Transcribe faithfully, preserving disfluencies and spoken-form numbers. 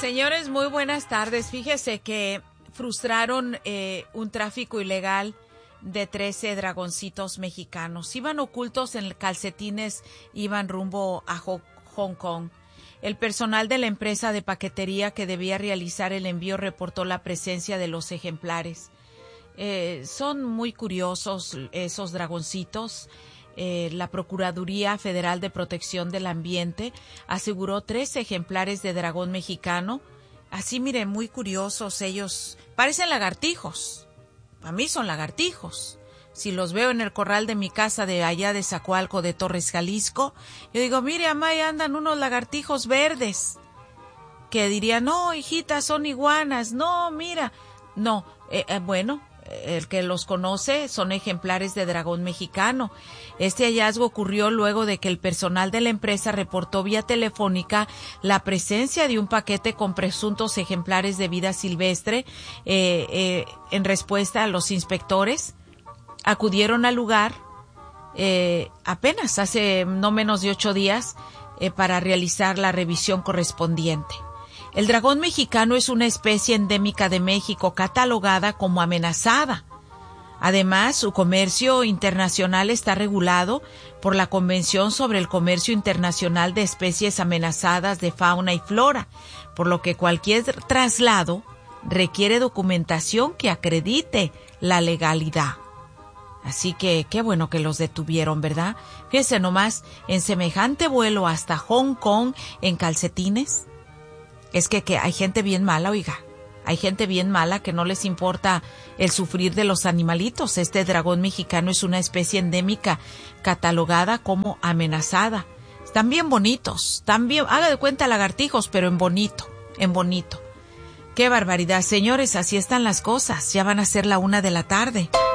Señores, muy buenas tardes. Fíjese que frustraron eh, un tráfico ilegal de trece dragoncitos mexicanos. Iban ocultos en calcetines, iban rumbo a Ho- Hong Kong. El personal de la empresa de paquetería que debía realizar el envío reportó la presencia de los ejemplares. Eh, son muy curiosos esos dragoncitos. Eh, la Procuraduría Federal de Protección del Ambiente aseguró tres ejemplares de dragón mexicano. Así, miren, muy curiosos ellos. Parecen lagartijos. Para mí son lagartijos. Si los veo en el corral de mi casa de allá de Zacualco, de Torres, Jalisco, yo digo, mire, mamá, ahí andan unos lagartijos verdes. Que diría, no, hijita, son iguanas. No, mira. No, eh, eh, bueno, el que los conoce son ejemplares de dragón mexicano. Este hallazgo ocurrió luego de que el personal de la empresa reportó vía telefónica la presencia de un paquete con presuntos ejemplares de vida silvestre. Eh, eh, en respuesta a los inspectores, acudieron al lugar eh, apenas hace no menos de ocho días eh, para realizar la revisión correspondiente. El dragón mexicano es una especie endémica de México catalogada como amenazada. Además, su comercio internacional está regulado por la Convención sobre el Comercio Internacional de Especies Amenazadas de Fauna y Flora, por lo que cualquier traslado requiere documentación que acredite la legalidad. Así que qué bueno que los detuvieron, ¿verdad? Fíjense nomás, en semejante vuelo hasta Hong Kong en calcetines. Es que, que hay gente bien mala, oiga. Hay gente bien mala que no les importa el sufrir de los animalitos. Este dragón mexicano es una especie endémica catalogada como amenazada. Están bien bonitos, están bien, haga de cuenta lagartijos, pero en bonito, en bonito. Qué barbaridad, señores, así están las cosas. Ya van a ser la una de la tarde.